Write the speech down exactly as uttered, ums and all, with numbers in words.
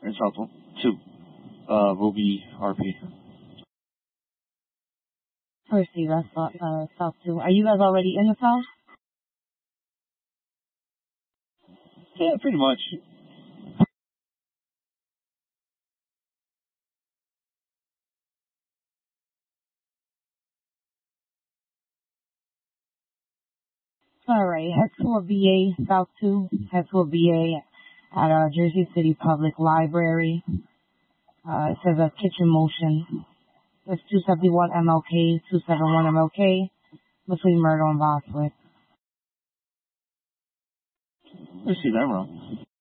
It's South two. Uh, Ruby R P. Percy, that's uh, South two. Are you guys already in the South? Yeah, pretty much. All right, head to a V A, South two. Head to a V A at uh, Jersey City Public Library. Uh, it says a kitchen motion. It's two seventy-one M L K, two seventy-one M L K, between Myrtle and Boswick. I see that wrong.